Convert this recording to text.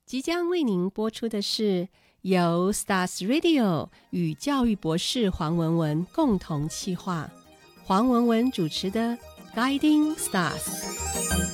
即将为您播出的是由 Stars Radio 与教育博士黄文文共同企划，黄文文主持的 Guiding Stars。